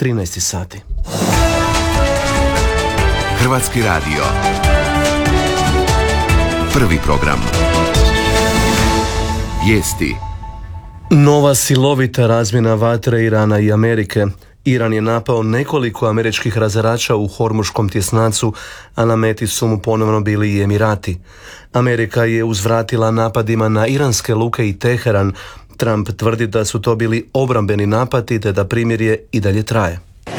13 sati. Hrvatski radio. Prvi program. Vijesti. Nova silovita razmjena vatre Irana i Amerike. Iran je napao nekoliko američkih razarača u Hormuškom tjesnacu, a na meti su mu ponovno bili i Emirati. Amerika je uzvratila napadima na iranske luke i Teheran. Trump tvrdi da su to bili obrambeni napadi te da primirje i dalje traje.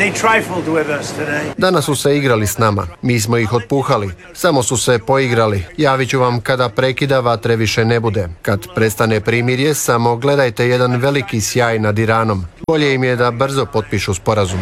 Danas su se igrali s nama. Mi smo ih otpuhali. Samo su se poigrali. Javit ću vam kada prekida vatre više ne bude. Kad prestane primirje, samo gledajte jedan veliki sjaj nad Iranom. Bolje im je da brzo potpišu sporazum.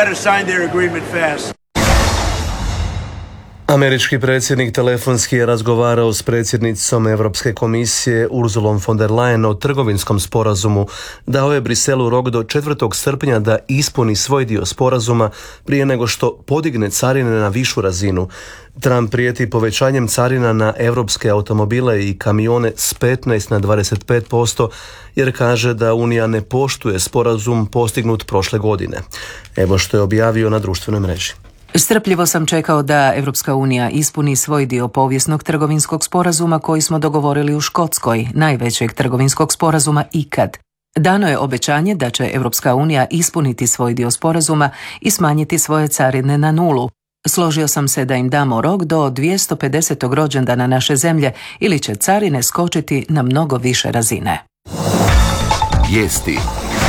Američki predsjednik telefonski je razgovarao s predsjednicom Europske komisije Ursulom von der Leyen o trgovinskom sporazumu. Dao je Briselu rok do 4. srpnja da ispuni svoj dio sporazuma prije nego što podigne carine na višu razinu. Trump prijeti povećanjem carina na europske automobile i kamione s 15 na 25%, jer kaže da Unija ne poštuje sporazum postignut prošle godine. Evo što je objavio na društvenoj mreži. Strpljivo sam čekao da Europska unija ispuni svoj dio povijesnog trgovinskog sporazuma koji smo dogovorili u Škotskoj, najvećeg trgovinskog sporazuma ikad. Dano je obećanje da će Europska unija ispuniti svoj dio sporazuma i smanjiti svoje carine na 0. Složio sam se da im damo rok do 250. rođendana naše zemlje ili će carine skočiti na mnogo više razine. Vijesti.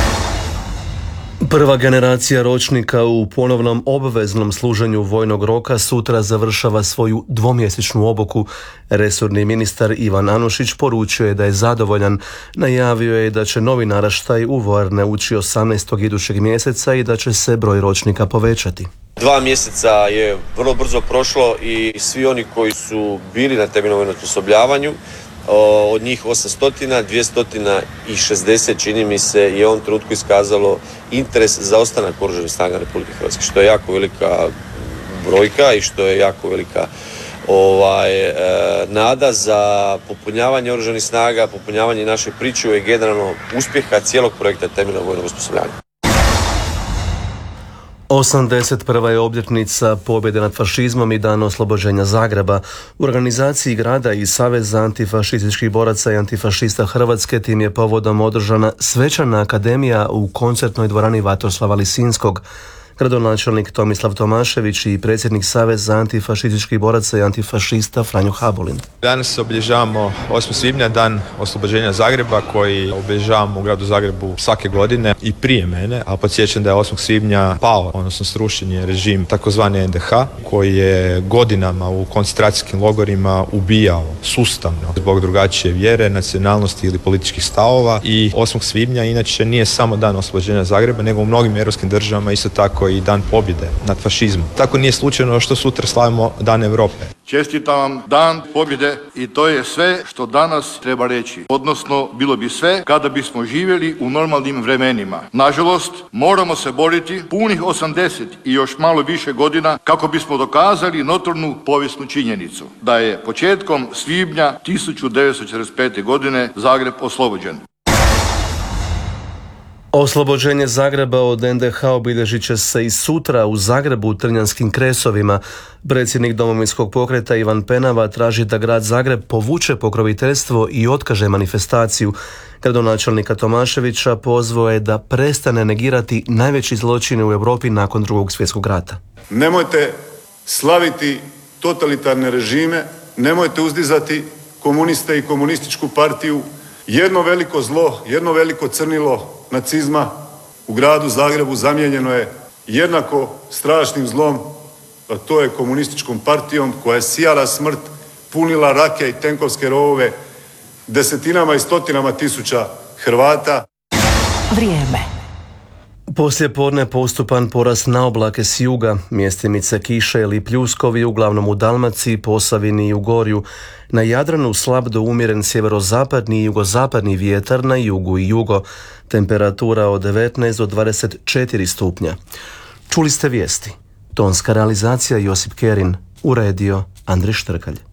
Prva generacija ročnika u ponovnom obveznom služenju vojnog roka sutra završava svoju dvomjesečnu obuku. Resorni ministar Ivan Anušić poručio je da je zadovoljan. Najavio je da će novi naraštaj u vojarne ući 18. idućeg mjeseca i da će se broj ročnika povećati. 2 mjeseca je vrlo brzo prošlo i svi oni koji su bili na temeljnom vojnom osposobljavanju, od njih 800, 260 čini mi se je u ovom trenutku iskazalo interes za ostanak Oružanih snaga Republike Hrvatske, što je jako velika brojka i što je jako velika nada za popunjavanje Oružanih snaga, popunjavanje naše pričuve i generalno uspjeha cijelog projekta temeljnog vojnog osposobljavanja. 81. je obljetnica pobjede nad fašizmom i dan oslobođenja Zagreba. U organizaciji grada i Saveza antifašističkih boraca i antifašista Hrvatske tim je povodom održana svečana akademija u koncertnoj dvorani Vatroslava Lisinskog. Gradonačelnik Tomislav Tomašević i predsjednik Saveza antifašističkih boraca i antifašista Franjo Habulin. Danas obilježavamo 8. svibnja, dan oslobođenja Zagreba, koji obilježavamo u gradu Zagrebu svake godine i prije mene, a podsjećam da je 8. svibnja pao, odnosno srušen je režim takozvani NDH, koji je godinama u koncentracijskim logorima ubijao sustavno zbog drugačije vjere, nacionalnosti ili političkih stavova. I 8. svibnja inače nije samo dan oslobođenja Zagreba, nego u mnogim europskim državama isto tako i dan pobjede nad fašizmom. Tako nije slučajno što sutra slavimo Dan Europe. Čestitam vam Dan pobjede i to je sve što danas treba reći. Odnosno, bilo bi sve kada bismo živjeli u normalnim vremenima. Nažalost, moramo se boriti punih 80 i još malo više godina kako bismo dokazali notornu povijesnu činjenicu da je početkom svibnja 1945. godine Zagreb oslobođen. Oslobođenje Zagreba od NDH obilježit će se i sutra u Zagrebu u Trnjanskim Kresovima. Predsjednik Domovinskog pokreta Ivan Penava traži da grad Zagreb povuče pokroviteljstvo i otkaže manifestaciju. Gradonačelnika Tomaševića pozvao je da prestane negirati najveći zločine u Europi nakon Drugog svjetskog rata. Nemojte slaviti totalitarne režime, nemojte uzdizati komuniste i komunističku partiju. Jedno veliko zlo, jedno veliko crnilo nacizma u gradu Zagrebu zamijenjeno je jednako strašnim zlom, a to je komunističkom partijom koja je sijala smrt, punila rake i tenkovske rovove desetinama i stotinama tisuća Hrvata. Vrijeme. Poslije podne postupan porast na oblake s juga, mjestimice kiše ili pljuskovi uglavnom u Dalmaciji, Posavini i Ugorju. Na Jadranu slab do umjeren sjeverozapadni i jugozapadni vjetar, na jugu i jugo. Temperatura od 19 do 24 stupnja. Čuli ste vijesti. Tonska realizacija Josip Kerin, uredio Andrej Štrkalj.